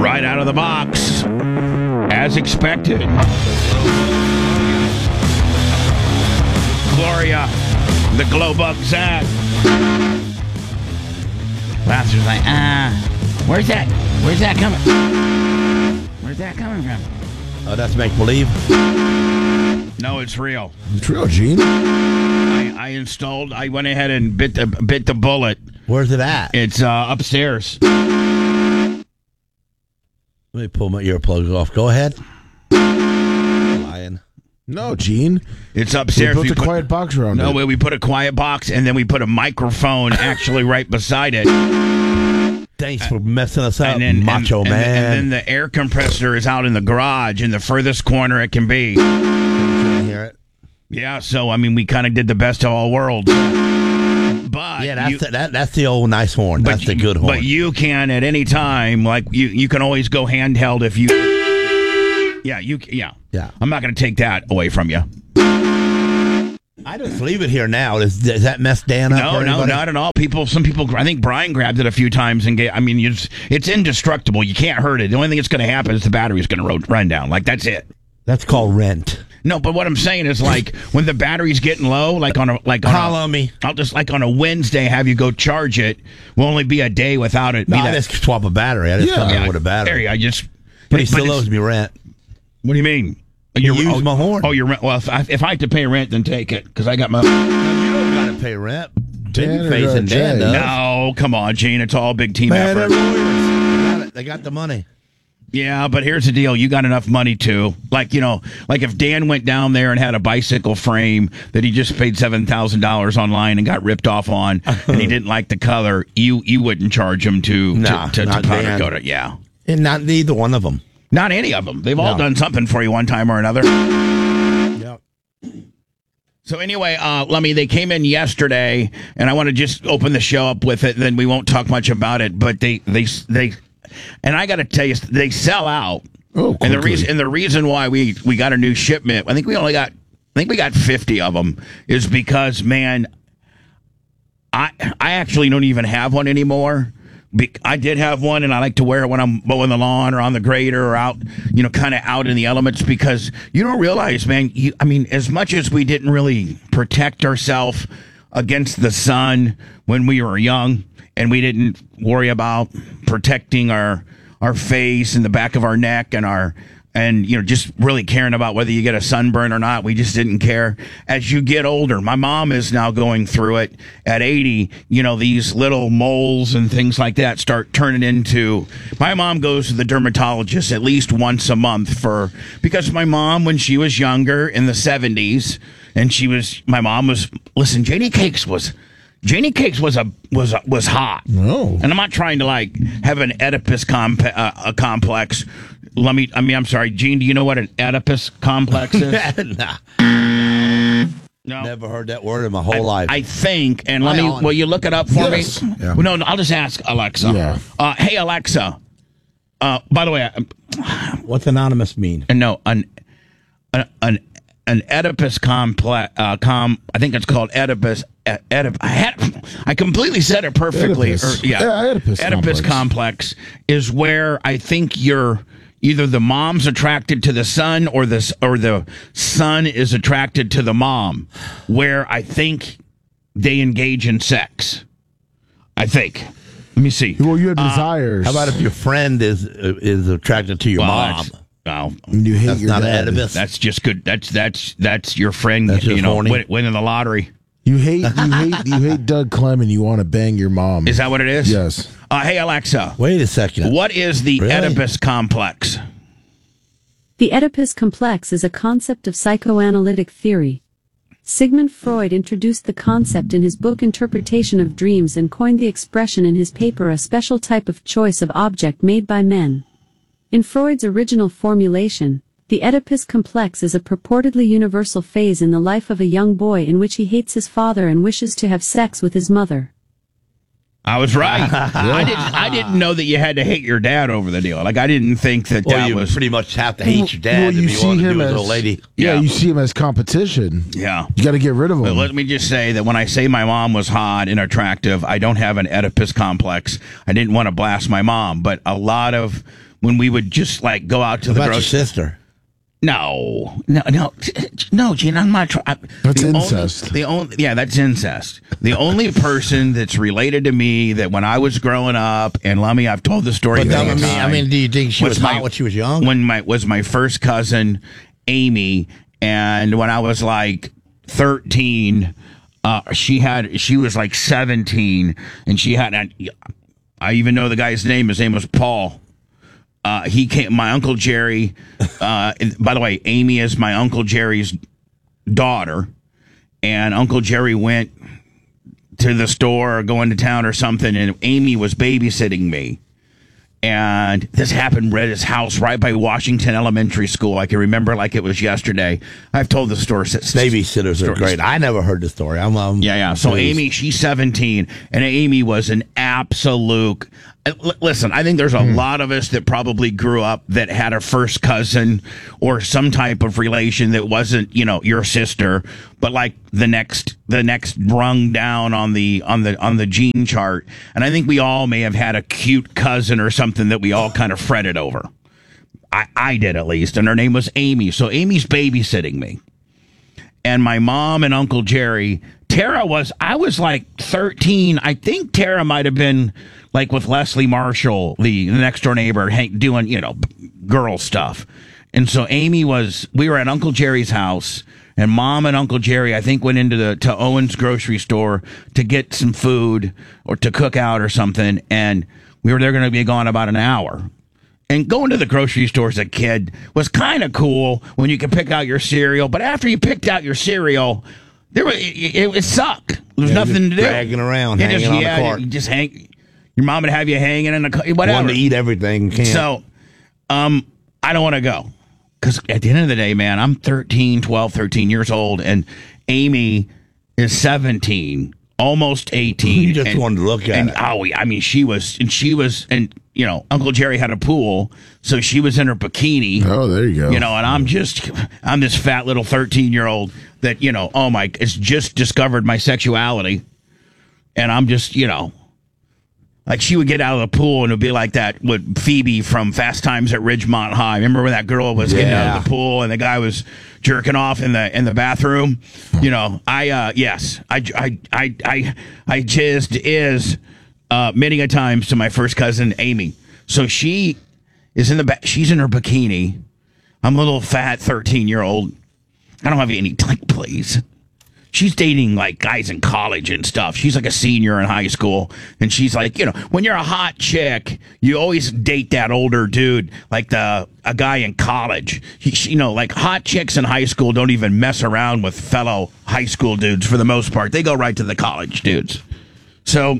right out of the box, as expected. Gloria, the glow bug Zach. Laughter's like, where's that? Where's that coming? Where's that coming from? Oh, that's make believe. No, it's real. It's real, Gene. I went ahead and bit the bullet. Where's it at? It's upstairs. Let me pull my earplugs off. Go ahead. Lying. No, Gene. It's upstairs. We built a quiet box around it. No, we put a quiet box, and then we put a microphone actually right beside it. Thanks for messing us up, Macho Man. And then the air compressor is out in the garage in the furthest corner it can be. Can't hear it. Yeah, so, I mean, we kind of did the best of all worlds. But yeah, that's the old nice horn. That's the good horn. But you can, at any time, like, you can always go handheld if you... Yeah. I'm not going to take that away from you. I just leave it here now. Does that mess Dan up? No, not at all. Some people. I think Brian grabbed it a few times and it's indestructible. You can't hurt it. The only thing that's going to happen is the battery's going to run down. Like, that's it. That's called rent. No, but what I'm saying is, like, when the battery's getting low, Call me. I'll just, like, on a Wednesday have you go charge it. Will only be a day without it. I just swap a battery. I just come in with a battery. But he still owes me rent. What do you mean? You use my horn. Oh, your rent. Well, if I have to pay rent, then take it, because I got my... No, you don't got to pay rent. Babyface and Dan does. No, come on, Gene. It's all a big team effort. They got the money. Yeah, but here's the deal. You got enough money, too. Like if Dan went down there and had a bicycle frame that he just paid $7,000 online and got ripped off on, and he didn't like the color, you wouldn't charge him to powder coat it. Yeah. And not neither one of them. Not any of them. They've all done something for you one time or another. Yep. So anyway, Lummy, they came in yesterday, and I want to just open the show up with it, then we won't talk much about it, but they and I got to tell you, they sell out. Oh, and the reason why we got a new shipment, I think we got 50 of them, is because, man, I actually don't even have one anymore. I did have one, and I like to wear it when I'm mowing the lawn or on the grader or out, kind of out in the elements, because you don't realize, man, as much as we didn't really protect ourselves against the sun when we were young, and we didn't worry about protecting our face and the back of our neck and just really caring about whether you get a sunburn or not. We just didn't care. As you get older, my mom is now going through it at 80. These little moles and things like that start turning into... My mom goes to the dermatologist at least once a month because my mom, when she was younger in the 70s, and listen, Janie Cakes was hot. No. And I'm not trying to have an Oedipus complex. I'm sorry, Gene, do you know what an Oedipus complex is? Nah. No. Never heard that word in my whole life. I think, and will you look it up for me? Yeah. Well, no, I'll just ask Alexa. Yeah. Hey, Alexa. By the way, what's anonymous mean? No, an Oedipus complex. I think it's called Oedipus. I completely said it perfectly. Oedipus complex is where I think either the mom's attracted to the son or the son is attracted to the mom, where I think they engage in sex. I think. Let me see. Well, you have desires. How about if your friend is attracted to your mom? No, you hate that's your not dad. an Oedipus. That's just good. That's your friend. That's just winning the lottery. You hate Doug Clem and you want to bang your mom. Is that what it is? Yes. Hey, Alexa. Wait a second. What is the Oedipus complex? The Oedipus complex is a concept of psychoanalytic theory. Sigmund Freud introduced the concept in his book Interpretation of Dreams and coined the expression in his paper A Special Type of Choice of Object Made by Men. In Freud's original formulation, the Oedipus complex is a purportedly universal phase in the life of a young boy in which he hates his father and wishes to have sex with his mother. I was right. I didn't know that you had to hate your dad over the deal. I didn't think that you was pretty much have to hate your dad to you be see one to him do as his old lady. Yeah, you see him as competition. Yeah. You got to get rid of him. But let me just say that when I say my mom was hot and attractive, I don't have an Oedipus complex. I didn't want to blast my mom, but a lot of when we would just like go out to What the about your grocery. sister? No, Gene, I'm not trying. That's incest. That's incest. The only person that's related to me that when I was growing up, and Lummy, I've told the story. But many I times, mean, do you think she was hot when she was young? Was my first cousin, Amy, and when I was like 13, she was like 17, and she had. I even know the guy's name. His name was Paul. He came. My Uncle Jerry. By the way, Amy is my Uncle Jerry's daughter, and Uncle Jerry went to the store or going to town or something, and Amy was babysitting me. And this happened at his house right by Washington Elementary School. I can remember like it was yesterday. I've told the story. Babysitters are great. I never heard the story. Yeah. So Amy, she's 17, and Amy was an absolute. Listen, I think there's a lot of us that probably grew up that had a first cousin or some type of relation that wasn't, your sister, but like the next rung down on the gene chart. And I think we all may have had a cute cousin or something that we all kind of fretted over. I did, at least, and her name was Amy. So Amy's babysitting me, and my mom and Uncle Jerry. I was like 13. I think Tara might have been like with Leslie Marshall, the next door neighbor, doing, girl stuff. And so we were at Uncle Jerry's house, and Mom and Uncle Jerry, I think, went into to Owen's grocery store to get some food or to cook out or something. And they're going to be gone about an hour. And going to the grocery store as a kid was kind of cool when you could pick out your cereal. But after you picked out your cereal, it sucked. There was nothing to do. Dragging around, hanging on the cart. You just hang. Your mom would have you hanging in the car. Whatever. Wanting to eat everything. Can't. So, I don't want to go. Because at the end of the day, man, I'm 13 years old, and Amy is 17, almost 18. You just wanted to look at it. Oh, I mean, she was, and Uncle Jerry had a pool, so she was in her bikini. Oh, there you go. And I'm this fat little 13-year-old that, it's just discovered my sexuality. And I'm just, like she would get out of the pool and it would be like that with Phoebe from Fast Times at Ridgemont High. Remember when that girl was getting out of the pool and the guy was jerking off in the bathroom? I jizzed many a times to my first cousin Amy. So she is she's in her bikini. I'm a little fat 13-year-old. I don't have any please. She's dating like guys in college and stuff. She's like a senior in high school. And she's like, when you're a hot chick, you always date that older dude, like a guy in college. Like hot chicks in high school don't even mess around with fellow high school dudes for the most part. They go right to the college dudes. So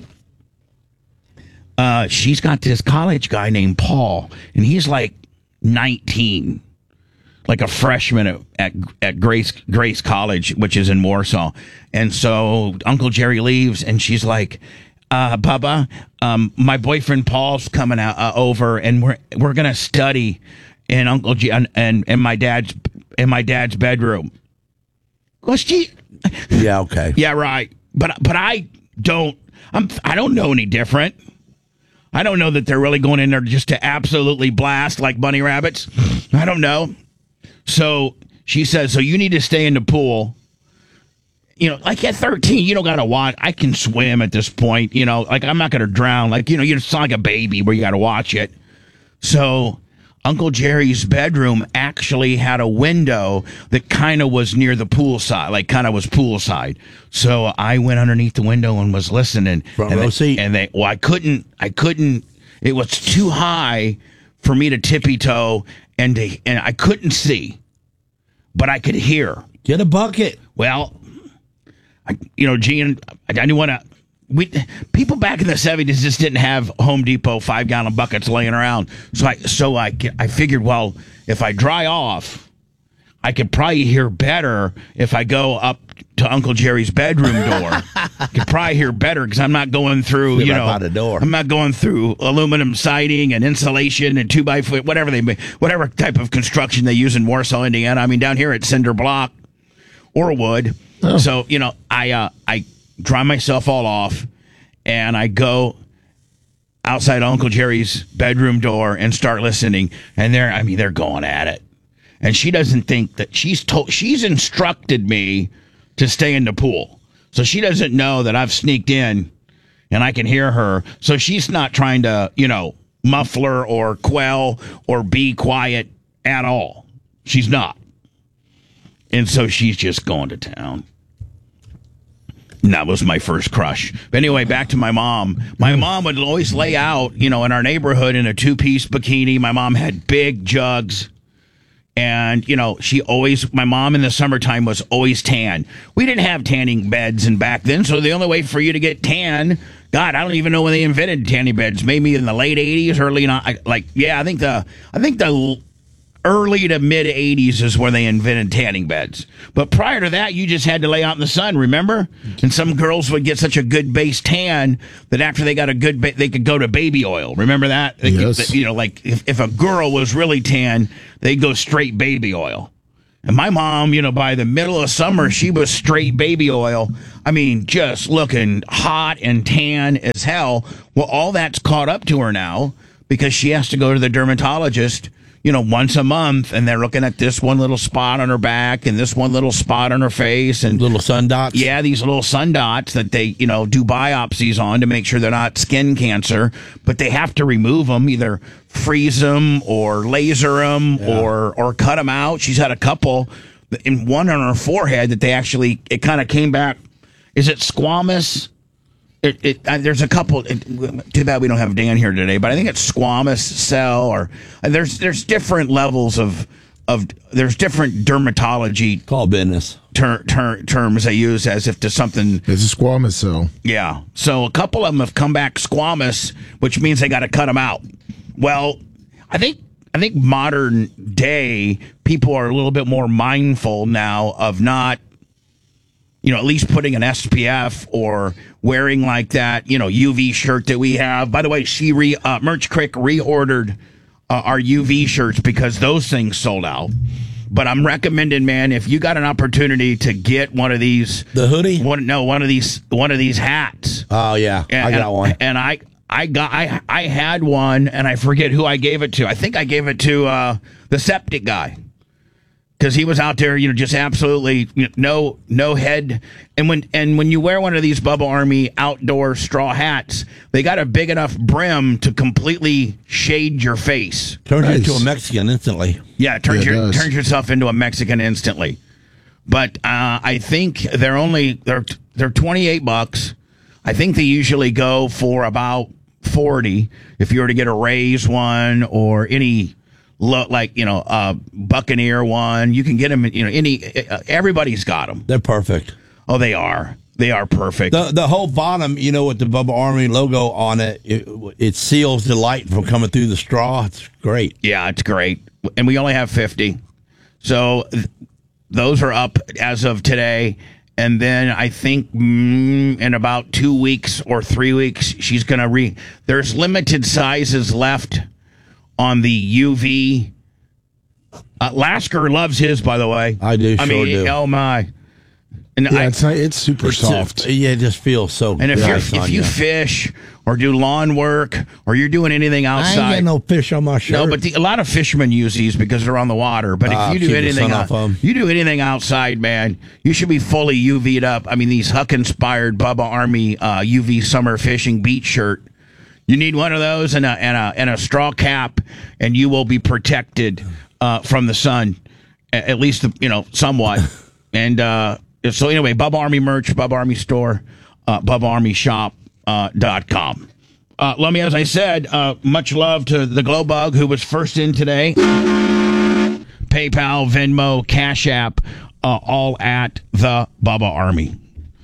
she's got this college guy named Paul, and he's like 19. Like a freshman at Grace College, which is in Warsaw. And so Uncle Jerry leaves, and she's like, Bubba, my boyfriend Paul's coming over, and we're gonna study in Uncle and my dad's bedroom. Well, yeah, okay, yeah, right. But I don't know any different. I don't know that they're really going in there just to absolutely blast like bunny rabbits. I don't know. So she says, so you need to stay in the pool. Like at 13, you don't got to watch. I can swim at this point, like I'm not going to drown. Like, you sound like a baby where you got to watch it. So Uncle Jerry's bedroom actually had a window that kind of was near the pool side, like kind of was poolside. So I went underneath the window and was listening. Front row seat. And I couldn't, it was too high for me to tippy toe and I couldn't see, but I could hear. Get a bucket. Well, Gene, I didn't want to. People back in the 70s just didn't have Home Depot 5-gallon buckets laying around. So I figured, well, if I dry off, I could probably hear better if I go up to Uncle Jerry's bedroom door. I could probably hear better because I'm not going through, out the door. I'm not going through aluminum siding and insulation and 2x4, whatever type of construction they use in Warsaw, Indiana. I mean, down here it's cinder block or wood. Oh. So, I dry myself all off and I go outside Uncle Jerry's bedroom door and start listening. And they're going at it. And she doesn't think that she's instructed me to stay in the pool. So she doesn't know that I've sneaked in and I can hear her. So she's not trying to, muffler or quell or be quiet at all. She's not. And so she's just going to town. And that was my first crush. But anyway, back to my mom. My mom would always lay out, in our neighborhood in a 2-piece bikini. My mom had big jugs. And, my mom in the summertime was always tan. We didn't have tanning beds and back then, so the only way for you to get tan, God, I don't even know when they invented tanning beds. Maybe in the late 80s, I think the early to mid 80s is where they invented tanning beds. But prior to that, you just had to lay out in the sun, remember? And some girls would get such a good base tan that after they got a good they could go to baby oil. Remember that? Yes. If a girl was really tan, they'd go straight baby oil. And my mom, by the middle of summer, she was straight baby oil. I mean, just looking hot and tan as hell. Well, all that's caught up to her now because she has to go to the dermatologist once a month, and they're looking at this one little spot on her back and this one little spot on her face and Little sun dots. yeah, these little sun dots that they, do biopsies on to make sure they're not skin cancer, but they have to remove them, either freeze them or laser them or cut them out. She's had a couple, and one on her forehead that it kind of came back. Is it squamous? There's a couple. Too bad we don't have Dan here today, but I think it's squamous cell, there's different levels of there's different dermatology Call business. terms they use as if to something. It's a squamous cell. Yeah, so a couple of them have come back squamous, which means they got to cut them out. Well, I think modern day people are a little bit more mindful now of not. At least putting an SPF or wearing like that, UV shirt that we have. By the way, Merch Crick reordered our UV shirts because those things sold out. But I'm recommending, man, if you got an opportunity to get one of these, The hoodie? one of these hats. Oh, yeah. I got one. And I had one, and I forget who I gave it to. I think I gave it to the septic guy. Because he was out there, just absolutely no head. And when you wear one of these Bubba Army outdoor straw hats, they got a big enough brim to completely shade your face. Turns you Nice. into a Mexican instantly. Yeah, it turns Yeah, it does. turns yourself into a Mexican instantly. But I think they're $28. I think they usually go for about $40 if you were to get a Rays one or any. Buccaneer one. You can get them, everybody's got them. They're perfect. Oh, they are. They are perfect. The whole bottom, with the Bubba Army logo on it, it seals the light from coming through the straw. It's great. Yeah, it's great. And we only have 50. So those are up as of today. And then I think in about 2 weeks or 3 weeks, she's going to there's limited sizes left on the UV. Lasker loves his, by the way. I do, sure do. Oh my! And Yeah, it's super soft. Yeah, it just feels so and nice on if you fish or do lawn work or you're doing anything I outside, ain't got no fish on my shirt. no, but a lot of fishermen use these because they're on the water. But if you do keep the anything, sun off 'em. you do anything outside, man, you should be fully UV'd up. I mean, these Huck-inspired Bubba Army UV summer fishing beach shirt. You need one of those and a straw cap, and you will be protected from the sun, at least somewhat. And so anyway, Bubba Army merch, Bubba Army store, BubbaArmyShop.com. Let me, as I said, much love to the Glow Bug who was first in today. PayPal, Venmo, Cash App, all at the Bubba Army.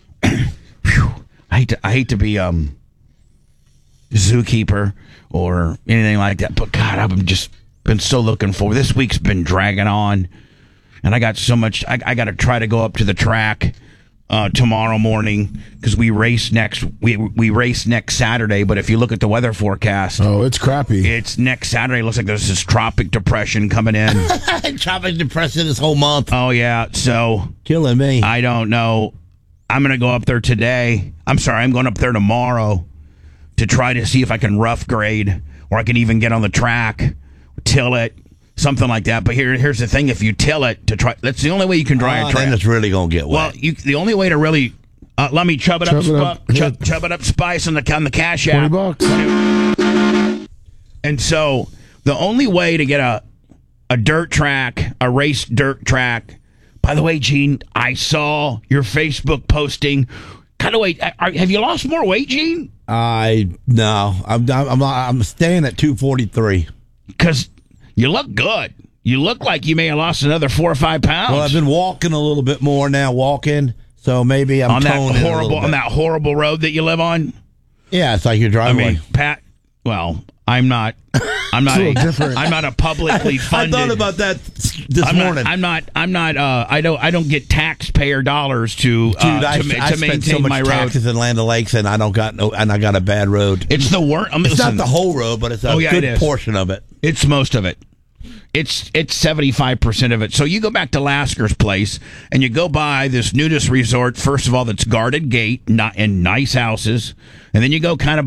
I hate to be zookeeper or anything like that, but God, I've just been so looking forward. This week's been dragging on, and I got so much. I got to try to go up to the track tomorrow morning because we race next Saturday. But if you look at the weather forecast, Oh, it's crappy. it's next Saturday. It looks like there's this tropic depression coming in. Tropic depression this whole month. Oh yeah, so Killing me. I don't know. I'm gonna go up there today. I'm sorry, I'm going up there tomorrow to try to see if I can rough grade or I can even get on the track, till it, something like that. But here's the thing: if you till it to try, that's the only way you can dry a track. Then it's really gonna get well, wet. the only way to really let me chub it up, Spice on the Cash App. $20. And so the only way to get a dirt track, a race dirt track. By the way, Gene, I saw your Facebook posting. Kind of weight. Have you lost more weight, Gene? No. I'm staying at 243. Because you look good. You look like you may have lost another 4 or 5 pounds. Well, I've been walking a little bit more now, so maybe I'm toning a little bit. On that horrible road that you live on. Yeah, it's like your driveway. I mean, Pat. Well, I'm not I'm not a publicly funded. I thought about that this morning. I don't get taxpayer dollars to maintain so much my road. Taxes in Land O'Lakes, and I got a bad road. It's the worst. It's not the whole road, but it's a good portion of it. It's most of it. It's 75% of it. So you go back to Lasker's place and you go by this nudist resort. First of all, that's guarded gate, not in nice houses, and then you go kind of